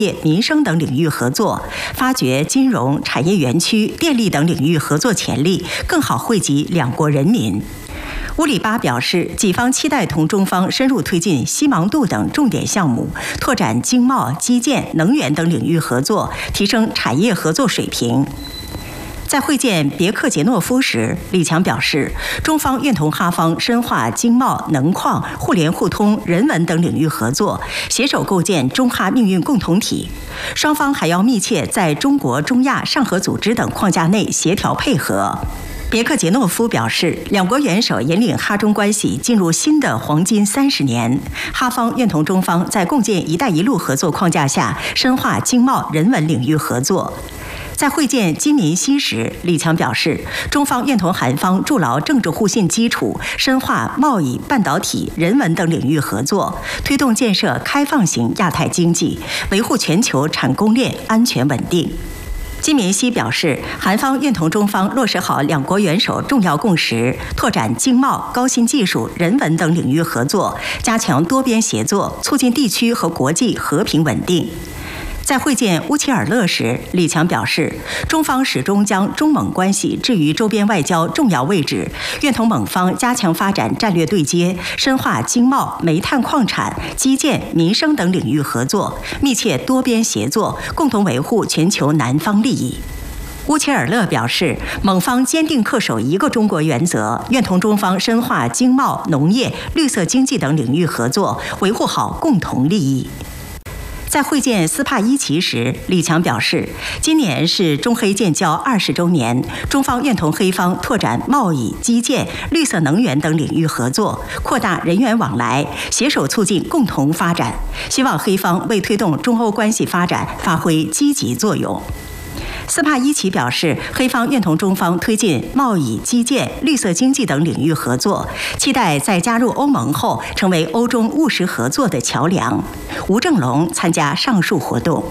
业、民生等领域合作，发掘金融、产业园区、电力等领域合作潜力，更好惠及两国人民。乌里巴表示，己方期待同中方深入推进西芒度等重点项目，拓展经贸、基建、能源等领域合作，提升产业合作水平。在会见别克捷诺夫时，李强表示，中方愿同哈方深化经贸、能矿、互联互通、人文等领域合作，携手构建中哈命运共同体。双方还要密切在中国、中亚、上合组织等框架内协调配合。别克捷诺夫表示，两国元首引领哈中关系进入新的黄金30年，哈方愿同中方在共建“一带一路”合作框架下，深化经贸、人文领域合作。在会见金民熙时，李强表示，中方愿同韩方筑牢政治互信基础，深化贸易、半导体、人文等领域合作，推动建设开放型亚太经济，维护全球产供链安全稳定。金民熙表示，韩方愿同中方落实好两国元首重要共识，拓展经贸、高新技术、人文等领域合作，加强多边协作，促进地区和国际和平稳定。在会见乌齐尔勒时，李强表示，中方始终将中蒙关系置于周边外交重要位置，愿同蒙方加强发展战略对接，深化经贸、煤炭矿产、基建、民生等领域合作，密切多边协作，共同维护全球南方利益。乌齐尔勒表示，蒙方坚定恪守一个中国原则，愿同中方深化经贸、农业、绿色经济等领域合作，维护好共同利益。在会见斯帕伊奇时，李强表示，今年是中黑建交20周年，中方愿同黑方拓展贸易、基建、绿色能源等领域合作，扩大人员往来，携手促进共同发展。希望黑方为推动中欧关系发展发挥积极作用。斯帕伊奇表示，黑方愿同中方推进贸易、基建、绿色经济等领域合作，期待在加入欧盟后成为欧中务实合作的桥梁。吴正龙参加上述活动。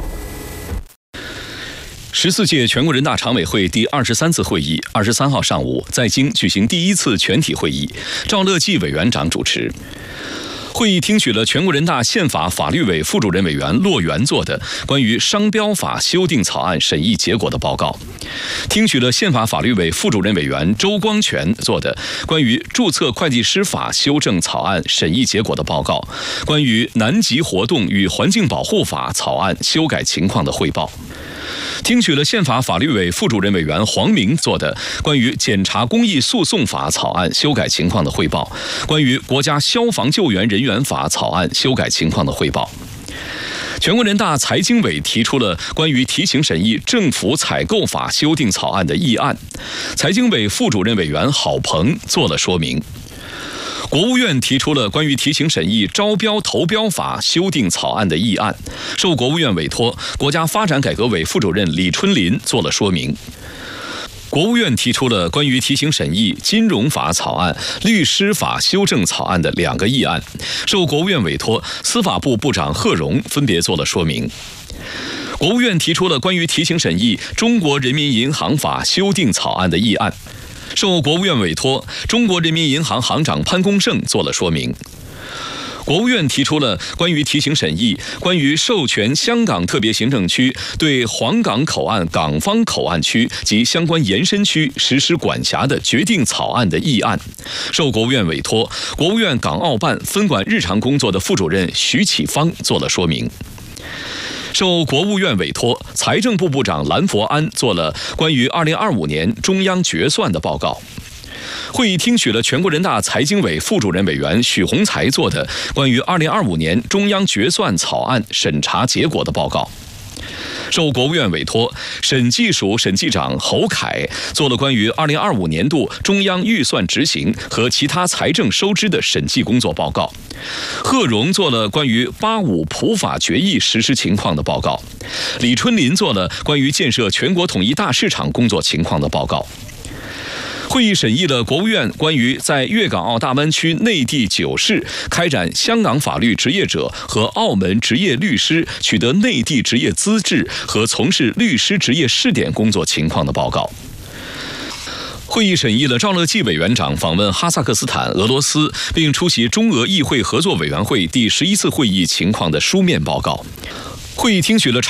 14届全国人大常委会第23次会议23号上午在京举行第1次全体会议，赵乐际委员长主持。会议听取了全国人大宪法法律委副主任委员骆元做的关于商标法修订草案审议结果的报告，听取了宪法法律委副主任委员周光全做的关于注册会计师法修正草案审议结果的报告，关于南极活动与环境保护法草案修改情况的汇报。听取了宪法法律委副主任委员黄明做的关于检察公益诉讼法草案修改情况的汇报，关于国家消防救援人员法草案修改情况的汇报。全国人大财经委提出了关于提请审议政府采购法修订草案的议案，财经委副主任委员郝鹏做了说明。国务院提出了关于提请审议招标投标法修订草案的议案，受国务院委托，国家发展改革委副主任李春林做了说明。国务院提出了关于提请审议金融法草案、律师法修正草案的2个议案，受国务院委托，司法部部长贺荣分别做了说明。国务院提出了关于提请审议中国人民银行法修订草案的议案，受国务院委托，中国人民银行行长潘功胜做了说明。国务院提出了关于提请审议关于授权香港特别行政区对黄港口岸港方口岸区及相关延伸区实施管辖的决定草案的议案，受国务院委托，国务院港澳办分管日常工作的副主任徐启芳做了说明。受国务院委托，财政部部长蓝佛安做了关于2025年中央决算的报告。会议听取了全国人大财经委副主任委员许宏才做的关于2025年中央决算草案审查结果的报告。受国务院委托，审计署审计长侯凯做了关于2025年度中央预算执行和其他财政收支的审计工作报告。贺荣做了关于85普法决议实施情况的报告。李春林做了关于建设全国统一大市场工作情况的报告。会议审议了国务院关于在粤港澳大湾区内地9市开展香港法律职业者和澳门职业律师取得内地职业资质和从事律师职业试点工作情况的报告。会议审议了赵乐际委员长访问哈萨克斯坦、俄罗斯，并出席中俄议会合作委员会第11次会议情况的书面报告。 会议听取了